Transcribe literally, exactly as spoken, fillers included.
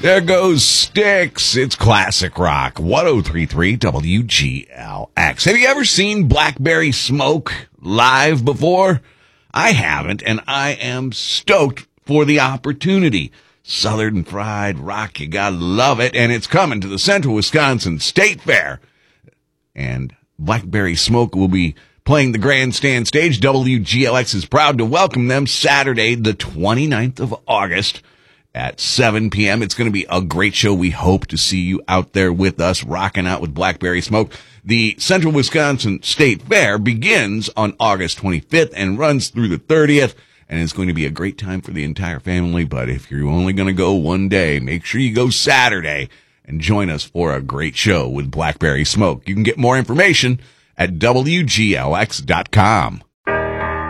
There goes Styx. It's classic rock. ten thirty-three W G L X. Have you ever seen Blackberry Smoke live before? I haven't, and I am stoked for the opportunity. Southern fried rock, you gotta love it, and it's coming to the Central Wisconsin State Fair. And Blackberry Smoke will be playing the grandstand stage. W G L X is proud to welcome them Saturday, the twenty-ninth of August at seven p.m. It's going to be a great show. We hope to see you out there with us, rocking out with Blackberry Smoke. The Central Wisconsin State Fair begins on August twenty-fifth and runs through the thirtieth, and it's going to be a great time for the entire family. But if you're only going to go one day, make sure you go Saturday and join us for a great show with Blackberry Smoke. You can get more information at W G L X dot com.